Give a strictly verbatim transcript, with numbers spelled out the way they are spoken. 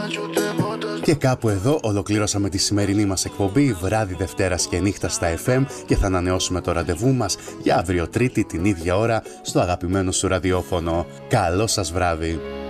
Και κάπου εδώ ολοκληρώσαμε τη σημερινή μας εκπομπή βράδυ Δευτέρας και νύχτα στα εφ εμ και θα ανανεώσουμε το ραντεβού μας για αύριο Τρίτη την ίδια ώρα στο αγαπημένο σου ραδιόφωνο. Καλό σας βράδυ!